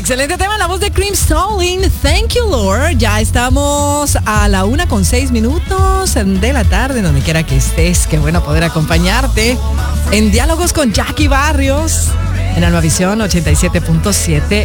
Excelente tema, la voz de Cream Stalling. Thank you, Lord. Ya estamos a la 1:06 de la tarde, donde quiera que estés. Qué bueno poder acompañarte en Diálogos con Jackie Barrios en Almavisión 87.7